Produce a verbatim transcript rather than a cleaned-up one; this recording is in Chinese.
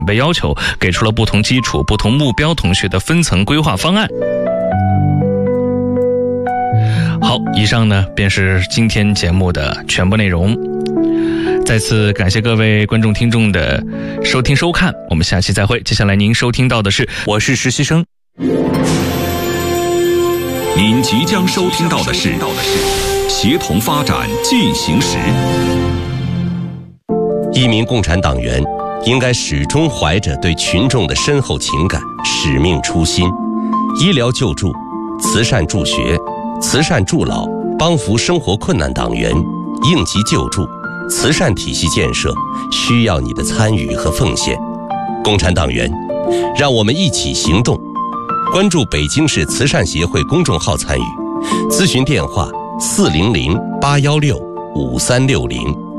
被要求给出了不同基础、不同目标同学的分层规划方案。好，以上呢便是今天节目的全部内容。再次感谢各位观众听众的收听收看，我们下期再会。接下来您收听到的是我是实习生。 您即将收听到的是协同发展进行时。 一名共产党员应该始终怀着对群众的深厚情感、使命初心。医疗救助、慈善助学、慈善助老、帮扶生活困难党员、应急救助、慈善体系建设需要你的参与和奉献。共产党员，让我们一起行动。关注北京市慈善协会公众号参与，咨询电话四零零八幺六五三六零。